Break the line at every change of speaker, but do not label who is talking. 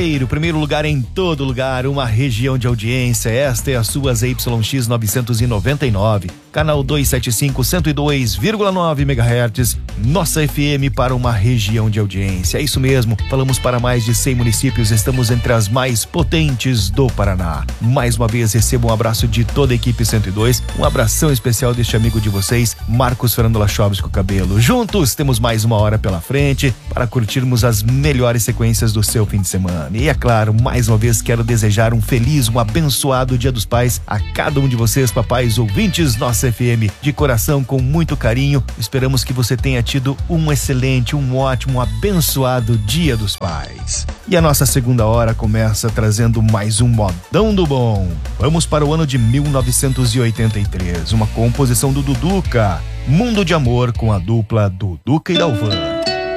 primeiro lugar em todo lugar, uma região de audiência. Esta é a sua ZYX 999, canal 275, 102,9 MHz, nossa FM para uma região de audiência. É isso mesmo, falamos para mais de 100 municípios, estamos entre as mais potentes do Paraná. Mais uma vez recebo um abraço de toda a equipe 102, um abração especial deste amigo de vocês, Marcos Fernando Lachobes com o cabelo. Juntos temos mais uma hora pela frente para curtirmos as melhores sequências do seu fim de semana. E é claro, mais uma vez quero desejar um feliz, um abençoado Dia dos Pais a cada um de vocês, papais ouvintes nossa FM, de coração, com muito carinho. Esperamos que você tenha tido um excelente, um ótimo, um abençoado Dia dos Pais. E a nossa segunda hora começa trazendo mais um modão do bom. Vamos para o ano de 1983, uma composição do Duduca, Mundo de Amor, com a dupla Duduca e Dalvan.